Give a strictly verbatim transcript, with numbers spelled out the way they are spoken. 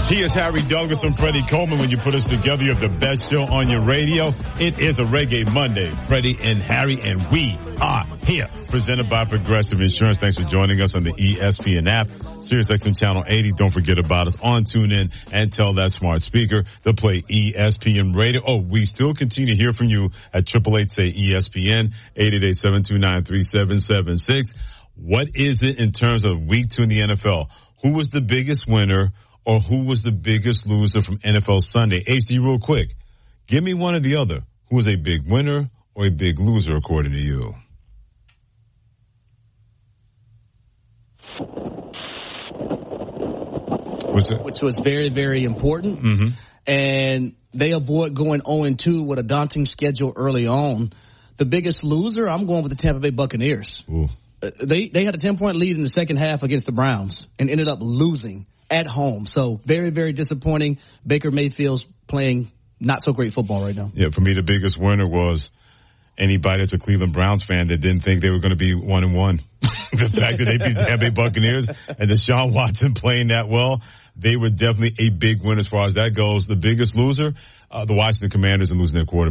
He is Harry Douglas and Freddie Coleman. When you put us together, you have the best show on your radio. It is a Reggae Monday. Freddie and Harry, and we are here. Presented by Progressive Insurance. Thanks for joining us on the E S P N app. SiriusXM Channel eighty. Don't forget about us on TuneIn and tell that smart speaker to play E S P N Radio. Oh, we still continue to hear from you at triple eight say E S P N, eight eight eight, seven two nine, three seven seven six. What is it in terms of week two in the N F L? Who was the biggest winner? Or who was the biggest loser from N F L Sunday? H D, real quick, give me one or the other. Who was a big winner or a big loser according to you? Was it? Which was very, very important. Mm-hmm. And they avoid going oh and two with a daunting schedule early on. The biggest loser, I'm going with the Tampa Bay Buccaneers. Ooh. Uh, they, they had a ten-point lead in the second half against the Browns and ended up losing at home. So very, very disappointing. Baker Mayfield's playing not so great football right now. Yeah, for me, the biggest winner was anybody that's a Cleveland Browns fan that didn't think they were going to be one and one. The fact that they beat the Tampa Bay Buccaneers and Deshaun Watson playing that well, they were definitely a big win as far as that goes. The biggest loser, uh, the Washington Commanders and losing their quarterback.